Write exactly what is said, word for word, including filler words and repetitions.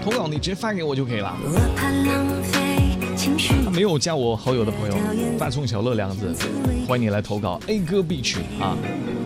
投稿你直接发给我就可以了。他没有加我好友的朋友，发送小乐两个字，欢迎你来投稿 A 歌 B 曲啊。